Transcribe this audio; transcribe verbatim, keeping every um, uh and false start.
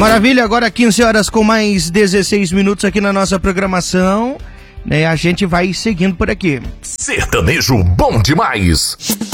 Maravilha, agora quinze horas com mais dezesseis minutos aqui na nossa programação, né? A gente vai seguindo por aqui. Sertanejo bom demais.